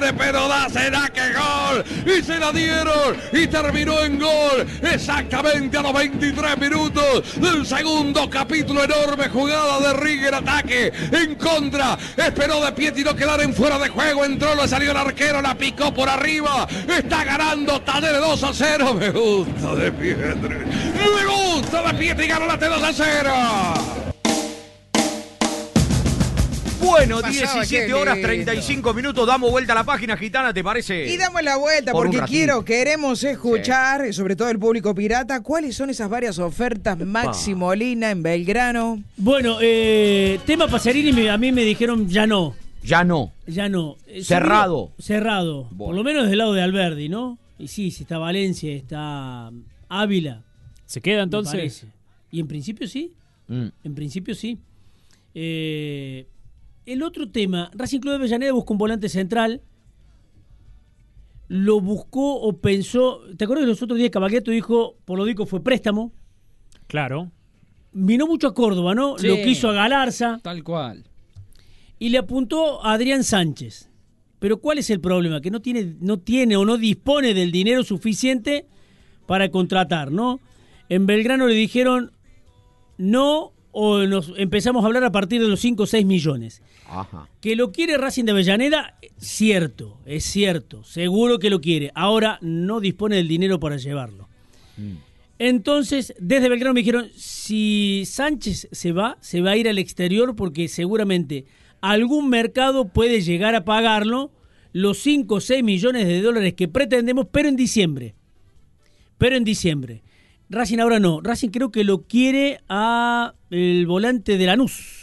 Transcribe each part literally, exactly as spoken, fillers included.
viene, pero da, será que gol. Y se la dieron y terminó en gol. Exactamente a los veintitrés minutos del segundo capítulo. Enorme jugada de Rigger, ataque en contra. Esperó de pie, tiró quedar en fuera de juego. Entró, le salió el arquero, la picó por arriba. Está ganando Talleres dos a cero. Me gusta de Pietri. Me gusta de Pietri, ganó la T dos a cero. Bueno, diecisiete horas treinta y cinco minutos, damos vuelta a la página, Gitana, ¿te parece? Y damos la vuelta Por porque quiero, queremos escuchar, sí, sobre todo el público pirata, cuáles son esas varias ofertas Maxi Molina en Belgrano. Bueno, eh, tema Pacerini, a mí me dijeron ya no. Ya no. Ya no. Cerrado. Cerrado. Bueno. Por lo menos del lado de Alberdi, ¿no? Y sí, si está Valencia, está Ávila. ¿Se queda entonces? Y en principio sí. Mm. En principio sí. Eh... El otro tema, Racing Club de Avellaneda buscó un volante central, lo buscó o pensó, ¿te acuerdas que los otros días Cavaliato dijo, por lo dico fue préstamo? Claro. Vino mucho a Córdoba, ¿no? Sí, lo quiso a Galarza. Tal cual. Y le apuntó a Adrián Sánchez. Pero ¿cuál es el problema? Que no tiene, no tiene o no dispone del dinero suficiente para contratar, ¿no? En Belgrano le dijeron no, o nos empezamos a hablar a partir de los cinco o seis millones. Ajá. Que lo quiere Racing de Avellaneda, cierto, es cierto, seguro que lo quiere. Ahora no dispone del dinero para llevarlo. Mm. Entonces, desde Belgrano me dijeron, si Sánchez se va, se va a ir al exterior porque seguramente algún mercado puede llegar a pagarlo los cinco o seis millones de dólares que pretendemos, pero en diciembre. Pero en diciembre. Racing ahora no. Racing creo que lo quiere a el volante de Lanús.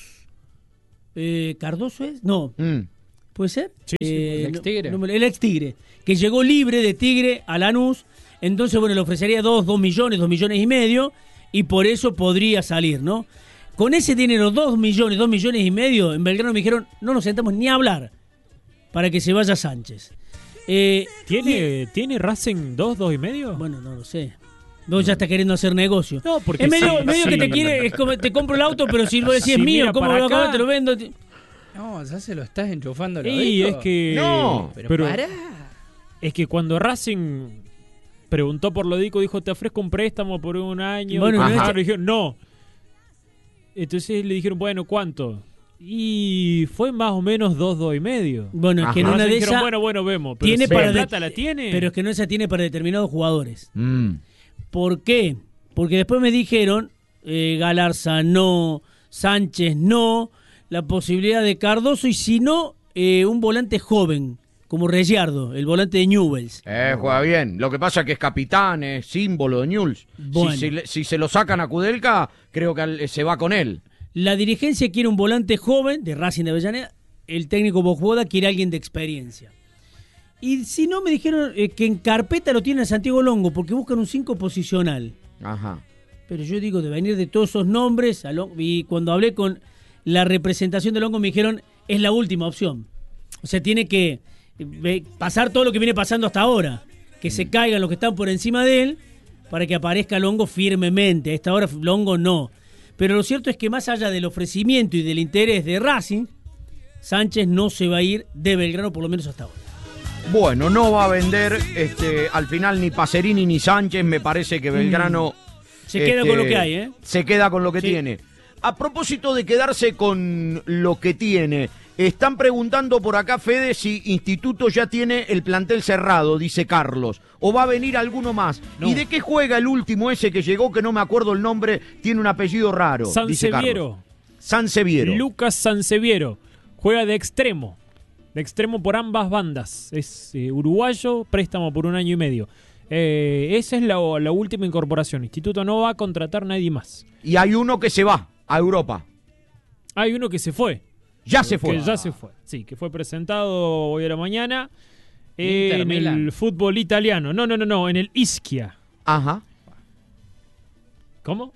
Eh, ¿Cardoso es? No. Mm. ¿Puede ser? Sí, sí, eh, el ex Tigre. No, no, el ex Tigre. Que llegó libre de Tigre a Lanús. Entonces, bueno, le ofrecería dos, dos millones, dos millones y medio. Y por eso podría salir, ¿no? Con ese dinero, dos millones, dos millones y medio, en Belgrano me dijeron, no nos sentamos ni a hablar para que se vaya Sánchez. Eh, ¿Tiene, y, ¿Tiene Racing dos, dos y medio? Bueno, no lo sé. Vos ya estás queriendo hacer negocio. No, porque es medio, sí, medio sí. que te quiere, es como, te compro el auto, pero si vos decís Si es mío, mira ¿cómo para lo acabo? acá. Te lo vendo. No, ya se lo estás enchufando. Lo Y dijo. es que... No, pero, pero pará. Es que cuando Racing preguntó por Lodico, dijo, te ofrezco un préstamo por un año. Bueno, y no le dijeron, no. Entonces le dijeron, bueno, ¿cuánto? Y fue más o menos dos, dos y medio. Bueno, es Ajá. que en una Racing de dijeron, esas bueno, bueno, vemos. Pero tiene si para la de- plata la tiene. Pero es que no esa tiene para determinados jugadores. Mm. ¿Por qué? Porque después me dijeron, eh, Galarza no, Sánchez no, la posibilidad de Cardoso y si no, eh, un volante joven, como Regiardo, el volante de Newell's. Eh, juega bien. Lo que pasa es que es capitán, es símbolo de Newell's. Bueno. Si, se le- si se lo sacan a Kudelka, creo que al- se va con él. La dirigencia quiere un volante joven de Racing de Avellaneda, el técnico Bojboda quiere alguien de experiencia. Y si no, me dijeron eh, que en carpeta lo tiene Santiago Longo, porque buscan un cinco posicional. Ajá. Pero yo digo, de venir de todos esos nombres, a Longo, y cuando hablé con la representación de Longo me dijeron, es la última opción. O sea, tiene que eh, pasar todo lo que viene pasando hasta ahora, que se caigan los que están por encima de él, para que aparezca Longo firmemente. A esta hora Longo no. Pero lo cierto es que más allá del ofrecimiento y del interés de Racing, Sánchez no se va a ir de Belgrano, por lo menos hasta ahora. Bueno, no va a vender este, al final ni Pacerini ni Sánchez. Me parece que Belgrano... Se queda este, con lo que hay, ¿eh? Se queda con lo que Sí. tiene. A propósito de quedarse con lo que tiene, están preguntando por acá, Fede, si Instituto ya tiene el plantel cerrado, dice Carlos, o va a venir alguno más. No. ¿Y de qué juega el último ese que llegó, que no me acuerdo el nombre, tiene un apellido raro? Dice Sanseviero. Carlos. Sanseviero. Lucas Sanseviero. Juega de extremo. De extremo por ambas bandas. Es eh, uruguayo, préstamo por un año y medio. Eh, esa es la, la última incorporación. Instituto no va a contratar nadie más. Y hay uno que se va a Europa. Hay uno que se fue. Ya se fue. Que ya se fue. Sí, que fue presentado hoy a la mañana Inter en Milán. el fútbol italiano. No, no, no, no, en el Ischia. Ajá. ¿Cómo?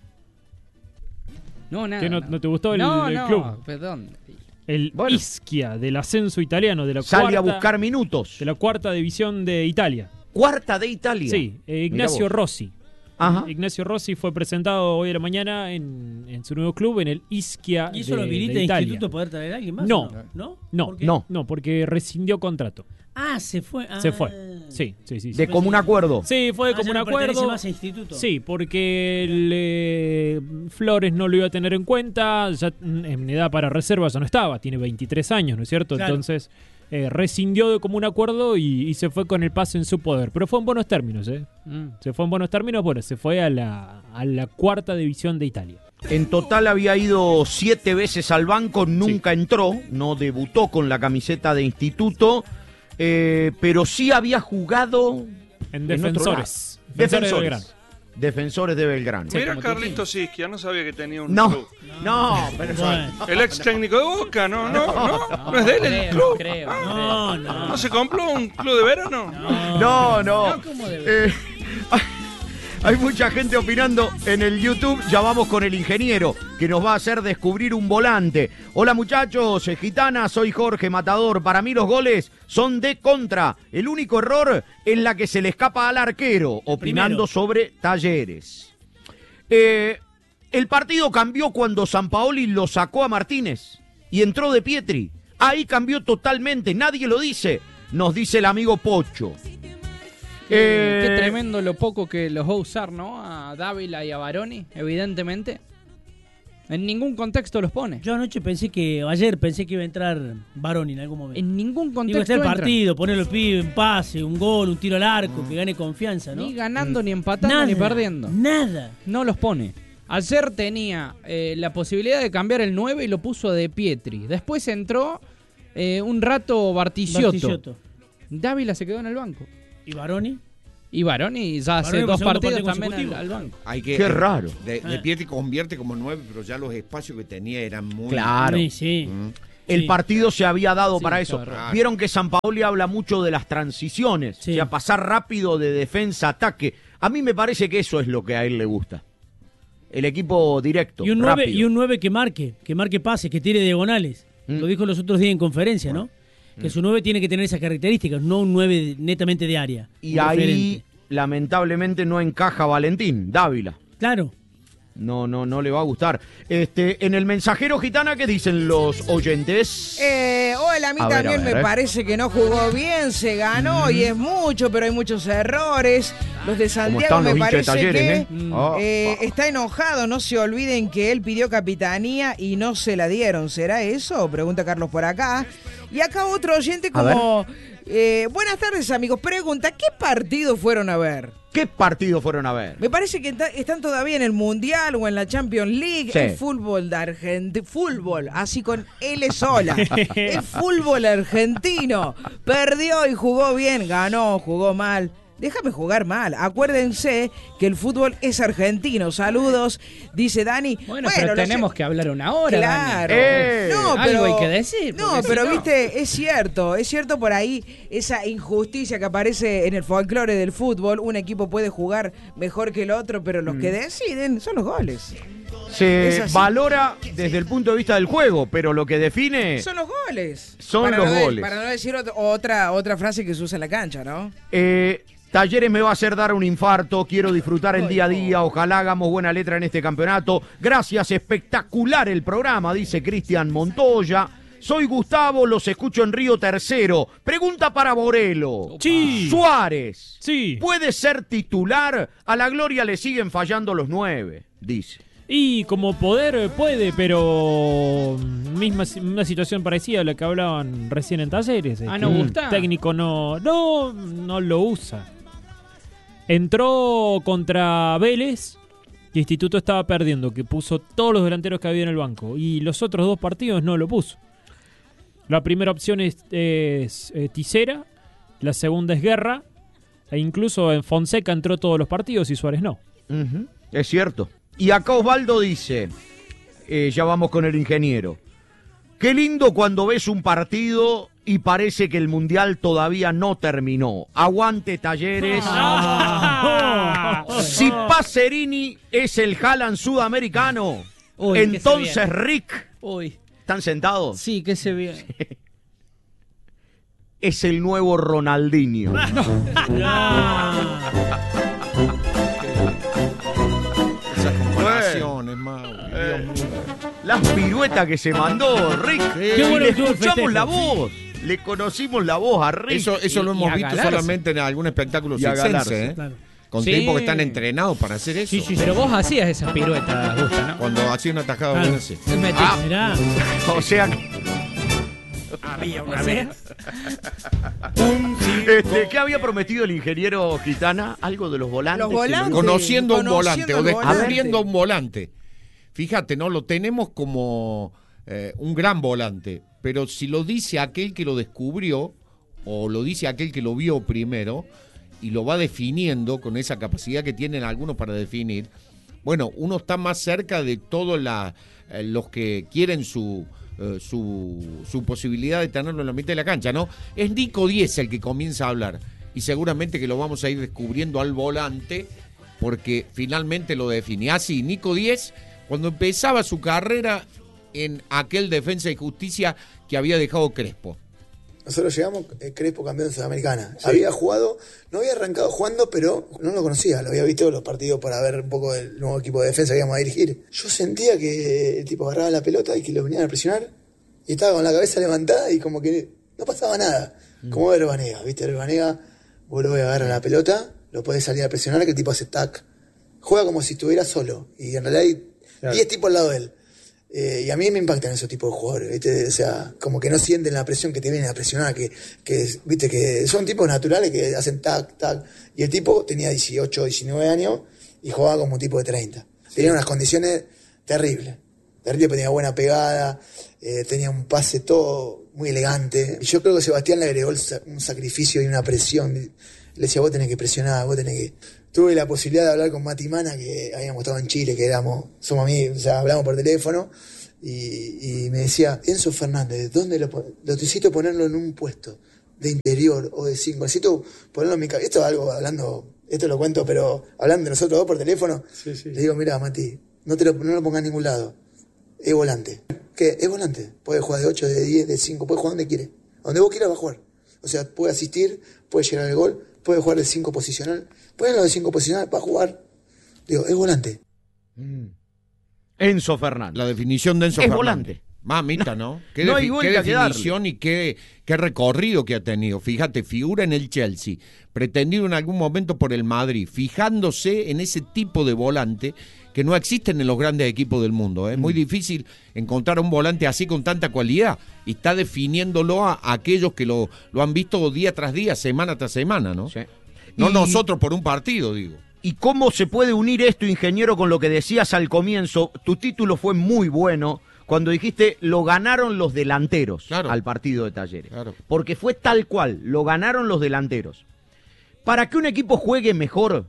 No, nada. ¿Que no, no te gustó el, no, el no, club? perdón. El Bueno. Ischia del ascenso italiano de la Sale cuarta, a buscar minutos. de la cuarta división de Italia. Cuarta de Italia. Sí, eh, Mirá Ignacio vos. Rossi. Ajá. Ignacio Rossi fue presentado hoy de la mañana en, en su nuevo club, en el Ischia ¿Y eso de, lo de habilita el Italia. instituto poder traer a alguien más? No. ¿o ¿No? ¿No? No, ¿Por qué? No. no, porque rescindió contrato. Ah, se fue. Ah. Se fue. Sí, sí, sí. sí. De común acuerdo. Sí, fue de Ah, ya común no pertenece acuerdo. más a instituto. Sí, porque el, eh, Flores no lo iba a tener en cuenta, ya en edad para reserva ya no estaba, tiene veintitrés años, ¿no es cierto? Claro. Entonces eh, rescindió de común acuerdo y, y se fue con el pase en su poder, pero fue en buenos términos, ¿eh? Mm. Se fue en buenos términos, bueno, se fue a la, a la cuarta división de Italia. En total había ido siete veces al banco, nunca entró, no debutó con la camiseta de instituto, eh, pero sí había jugado En en otro Defensores. lado. Defensores de Belgrano. Defensores de Belgrano. Sí, Mira como Carlitos Isquia, no sabía que tenía un No, club. no, pero Bueno. El ex técnico de Boca, no, no, no, no es de él el creo, club. creo, Ah, No, no. ¿No se compró un club de verano? no, no. ¿Cómo debe? Eh, hay mucha gente opinando en el YouTube. Ya vamos con el ingeniero que nos va a hacer descubrir un volante. Hola muchachos, eh, gitana, soy Jorge Matador. Para mí los goles son de contra. El único error es la que se le escapa al arquero, opinando primero. sobre Talleres. Eh, el partido cambió cuando Sampaoli lo sacó a Martínez y entró de Pietri. Ahí cambió totalmente, nadie lo dice, nos dice el amigo Pocho. Eh, Eh, Qué tremendo lo poco que los va a usar, ¿no? A Dávila y a Baroni, evidentemente. En ningún contexto los pone. Yo anoche pensé que, ayer pensé que iba a entrar Baroni en algún momento. En ningún Digo, contexto está el entran. partido, ponerlo el pibe, un pase, un gol, un tiro al arco, que gane confianza, ¿no? Ni ganando, ni empatando, Nada, ni perdiendo. Nada. No los pone. Ayer tenía eh, la posibilidad de cambiar el nueve y lo puso de Pietri. Después entró eh, un rato Bartigiotto. Bartigiotto. Dávila se quedó en el banco. ¿Y Baroni? Y Baroni ya hace Baroni por dos segundo partidos partido también al, consecutivo. al banco. Hay que, Qué raro. De, de Ah. Pietri convierte como nueve, pero ya los espacios que tenía eran muy... Claro. Sí, sí. Mm. El Sí. partido se había dado Sí, para eso. claro. Vieron que Sampaoli habla mucho de las transiciones, Sí. o sea, pasar rápido de defensa a ataque. A mí me parece que eso es lo que a él le gusta. El equipo directo, Y un nueve rápido. y un nueve que marque, que marque pases, que tire diagonales. Mm. Lo dijo los otros días en conferencia, ¿no? Que su nueve tiene que tener esas características, no un nueve netamente de área. Y un ahí, referente. lamentablemente, no encaja Valentín, Dávila. Claro. No, no, no le va a gustar. Este, en el mensajero gitana, ¿qué dicen los oyentes? Eh, hola, a mí A ver, también a ver, me eh. parece que no jugó bien, se ganó y es mucho, pero hay muchos errores. Los de Santiago están los me hinchas de parece Talleres, que eh? mm, Ah, eh, ah. está enojado, no se olviden que él pidió capitanía y no se la dieron. ¿Será eso? Pregunta Carlos por acá. Y acá otro oyente A ver. como... eh, buenas tardes, amigos. Pregunta, ¿qué partido fueron a ver? ¿Qué partido fueron a ver? Me parece que ta- están todavía en el Mundial o en la Champions League. Sí. El fútbol de Argentina. Fútbol, así con L sola. El fútbol argentino. Perdió y jugó bien. Ganó, jugó mal. Déjame jugar mal. Acuérdense que el fútbol es argentino. Saludos, dice Dani. Bueno, pero lo tenemos sé- que hablar una hora, Claro. Dani. Eh, no, algo pero, hay que decir, No, porque si pero no- viste, es cierto, es cierto por ahí esa injusticia que aparece en el folclore del fútbol. Un equipo puede jugar mejor que el otro, pero los que deciden son los goles. Se es así. valora desde el punto de vista del juego, pero lo que define Son los goles. Son Para los no de- goles. Para no decir ot- otra, otra frase que se usa en la cancha, ¿no? Eh, Talleres me va a hacer dar un infarto, quiero disfrutar el día a día, ojalá hagamos buena letra en este campeonato. Gracias, espectacular el programa, dice Cristian Montoya. Soy Gustavo, los escucho en Río Tercero. Pregunta para Borelo. Sí. Suárez, Sí. ¿puede ser titular? A la Gloria le siguen fallando los nueve, dice. Y como poder eh, puede, pero misma si- una situación parecida a la que hablaban recién en Talleres. es Ah, que ¿no el gusta? técnico no, no, no lo usa. Entró contra Vélez y Instituto estaba perdiendo, que puso todos los delanteros que había en el banco. Y los otros dos partidos no lo puso. La primera opción es, es, eh, Tisera, la segunda es Guerra, e incluso en Fonseca entró todos los partidos y Suárez no. Ujú, es cierto. Y acá Osvaldo dice, eh, ya vamos con el ingeniero, qué lindo cuando ves un partido y parece que el Mundial todavía no terminó. Aguante Talleres. Ah. Si Pacerini es el Haaland sudamericano, Uy, ¿qué se entonces viene? Rick, Uy, ¿están sentados? sí, que se viene. Es el nuevo Ronaldinho. Ah. Las piruetas que se mandó Rick. Qué Y bueno le que estuvo el escuchamos festejo, la sí. voz. Le conocimos la voz a Rick. Eso, eso Y- lo y hemos a visto galarse. solamente en algún espectáculo Y a galarse, circense, ¿eh? claro. Con Sí. tipos que están entrenados para hacer eso. Sí, sí, pero vos hacías esas piruetas, Gusta, ¿no? Cuando hacía una tajada Claro. buena, sí. El metí. Ah. Mirá. O sea que... Había una vez. Este, ¿qué había prometido el ingeniero Gitana? Algo de los volantes. Los que me- volantes. Conociendo a un volante o Conociendo el descubriendo a volante. un volante. Fíjate, ¿no? Lo tenemos como eh, un gran volante. Pero si lo dice aquel que lo descubrió, o lo dice aquel que lo vio primero, y lo va definiendo con esa capacidad que tienen algunos para definir, bueno, uno está más cerca de todos la, eh, los que quieren su, eh, su, su posibilidad de tenerlo en la mitad de la cancha, ¿no? Es Nico Díez el que comienza a hablar, y seguramente que lo vamos a ir descubriendo al volante, porque finalmente lo define. Así, Nico Díez, cuando empezaba su carrera en aquel Defensa y Justicia que había dejado Crespo. Nosotros llegamos, eh, Crespo campeón de Sudamericana. Había jugado, no había arrancado jugando, pero no lo conocía. Lo había visto los partidos para ver un poco el nuevo equipo de defensa que íbamos a dirigir. Yo sentía que el tipo agarraba la pelota y que lo venían a presionar y estaba con la cabeza levantada y como que no pasaba nada. Mm. Como Herbanega, ¿viste? Herbanega, vos lo ves agarrar la pelota, lo podés salir a presionar, que el tipo hace tac. Juega como si estuviera solo y en realidad hay diez claro. tipos al lado de él. Eh, y a mí me impactan esos tipos de jugadores, ¿viste? O sea, como que no sienten la presión que te vienen a presionar, que, que, ¿viste? Que son tipos naturales que hacen tac, tac. Y el tipo tenía dieciocho, diecinueve años y jugaba como un tipo de treinta. Tenía unas condiciones terribles. Terrible, tenía buena pegada, eh, tenía un pase todo muy elegante. Y yo creo que Sebastián le agregó un sacrificio y una presión. Le decía, vos tenés que presionar, vos tenés que... Tuve la posibilidad de hablar con Mati Mana, que habíamos estado en Chile, que éramos, somos amigos, o sea, hablamos por teléfono, y, y me decía, Enzo Fernández, ¿dónde lo pongo? Lo necesito ponerlo en un puesto de interior o de cinco, necesito ponerlo en mi cabeza. Esto es algo hablando, esto lo cuento, pero hablando de nosotros dos por teléfono, sí, sí. Le digo, mira, Mati, no te lo, no lo pongas en ningún lado, es volante. ¿Qué? Es volante, puede jugar de ocho, de diez, de cinco, puede jugar donde quiere, donde vos quieras va a jugar. O sea, puede asistir, puede llegar al gol, puede jugar de cinco posicional, ponerlo de cinco posicional para jugar. Digo, es volante. Mm. Enzo Fernández. La definición de Enzo es Fernández. volante. Mamita, ¿no? Qué, no defi- hay qué vuelta que definición y qué, qué recorrido que ha tenido. Fíjate, figura en el Chelsea, pretendido en algún momento por el Madrid, fijándose en ese tipo de volante que no existen en los grandes equipos del mundo. Es ¿eh? mm. muy difícil encontrar un volante así con tanta cualidad, y está definiéndolo a, a aquellos que lo, lo han visto día tras día, semana tras semana, ¿no? Sí. No y... nosotros por un partido, digo. ¿Y cómo se puede unir esto, ingeniero, con lo que decías al comienzo? Tu título fue muy bueno cuando dijiste lo ganaron los delanteros claro. al partido de Talleres. Claro. Porque fue tal cual, lo ganaron los delanteros. Para que un equipo juegue mejor,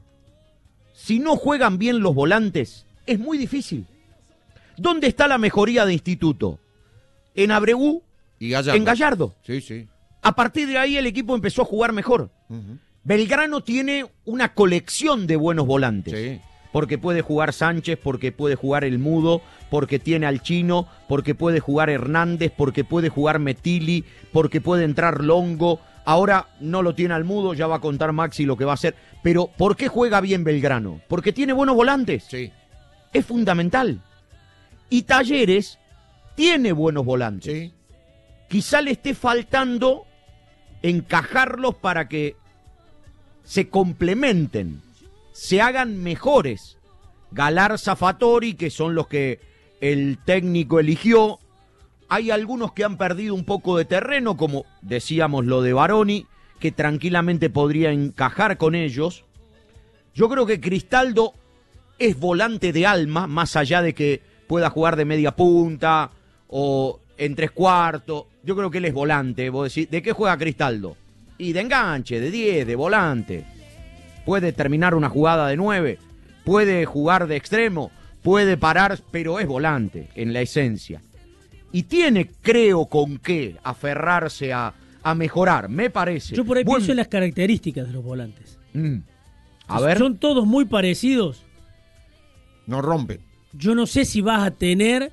si no juegan bien los volantes, es muy difícil. ¿Dónde está la mejoría de Instituto? En Abreu, y Gallardo. en Gallardo. Sí, sí. A partir de ahí el equipo empezó a jugar mejor. Uh-huh. Belgrano tiene una colección de buenos volantes. Sí. Porque puede jugar Sánchez, porque puede jugar El Mudo, porque tiene al Chino, porque puede jugar Hernández, porque puede jugar Metili, porque puede entrar Longo. Ahora no lo tiene al Mudo, ya va a contar Maxi lo que va a hacer. Pero ¿por qué juega bien Belgrano? Porque tiene buenos volantes. Sí. Es fundamental. Y Talleres tiene buenos volantes. Sí. Quizá le esté faltando encajarlos para que se complementen, se hagan mejores. Galarza, Fattori, que son los que el técnico eligió. Hay algunos que han perdido un poco de terreno, como decíamos lo de Baroni, que tranquilamente podría encajar con ellos. Yo creo que Cristaldo es volante de alma, más allá de que pueda jugar de media punta o en tres cuartos. Yo creo que él es volante. Vos decís, ¿de qué juega Cristaldo? Y de enganche, de diez, de volante. Puede terminar una jugada de nueve, puede jugar de extremo, puede parar, pero es volante en la esencia. Y tiene, creo, con qué aferrarse a, a mejorar, me parece. Yo por ahí Buen... pienso en las características de los volantes. Mm. A ver. Son todos muy parecidos. No rompen. Yo no sé si vas a tener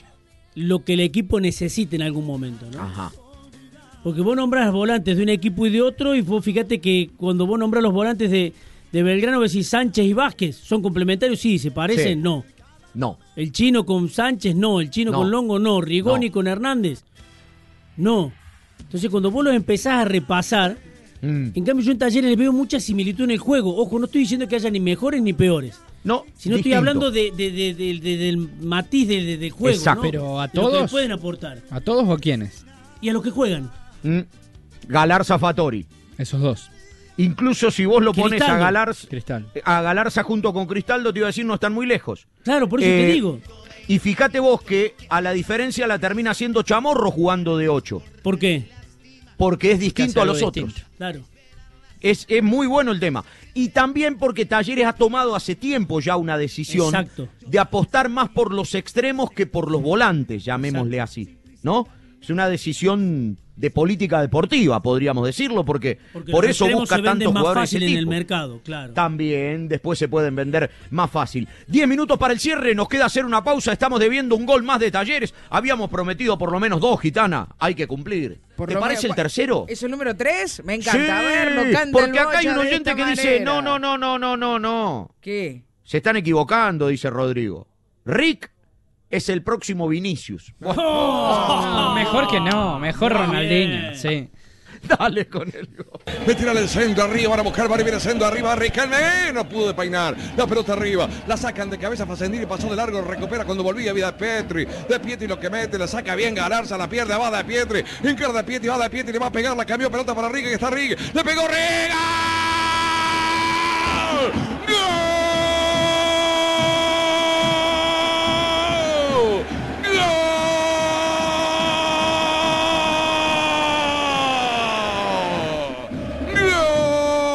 lo que el equipo necesite en algún momento, ¿no? Ajá. Porque vos nombrás volantes de un equipo y de otro, y vos fíjate que cuando vos nombrás los volantes de, de Belgrano, vos decís Sánchez y Vázquez, ¿son complementarios? Sí, ¿se parecen? Sí. No. No. El Chino con Sánchez, no. El Chino No. con Longo, no. Rigoni No. con Hernández, no. Entonces cuando vos los empezás a repasar, Mm. en cambio yo en Talleres les veo mucha similitud en el juego. Ojo, no estoy diciendo que haya ni mejores ni peores. No, Si no estoy distinto. hablando de, de- de- de- de- del matiz de- de- del juego, Exacto. ¿no? Pero a De lo que todos- pueden aportar. ¿A todos o quiénes? Y a los que juegan. Mm. Galarza Fattori. Esos dos. Incluso si vos lo pones a Cristaldo. Galarza, Cristal. a Galarza junto con Cristaldo, te iba a decir, no están muy lejos. Claro, por eso Eh, te digo. Y fíjate vos que a la diferencia la termina siendo Chamorro jugando de ocho. ¿Por qué? Porque es Que distinto hace a algo los otros. distinto. Claro. Es, es muy bueno el tema. Y también porque Talleres ha tomado hace tiempo ya una decisión Exacto. de apostar más por los extremos que por los volantes, llamémosle así, ¿no? Es una decisión de política deportiva, podríamos decirlo, porque, Porque por los eso extremos busca se venden tantos más jugadores de fácil ese en el tipo. mercado, claro. También después se pueden vender más fácil. Diez minutos para el cierre, nos queda hacer una pausa, estamos debiendo un gol más de Talleres. Habíamos prometido por lo menos dos, Gitana, hay que cumplir. Por ¿Te lo parece menos- el tercero? ¿Es el número tres? Me encanta. Sí, A verlo, canta porque el acá hay un Bocha de oyente esta que dice, manera. no, no, no, no, no, no, no. ¿Qué? Se están equivocando, dice Rodrigo. Rick es el próximo Vinicius. Bueno, No, mejor que no. Mejor Muy Ronaldinho. bien. Sí. dale con el gol. Me tira el centro arriba, van a buscar, van a viene el centro arriba, Riquelme, no pudo peinar, la pelota arriba, la sacan de cabeza Facendini, pasó de largo, recupera cuando volvía, vida de Pietri, de Pietri lo que mete, la saca bien Galarza, la pierde, va de Pietri, encara de Pietri, va de Pietri, le va a pegar, la cambió, pelota para Riga, que está Riga, le pegó Riga.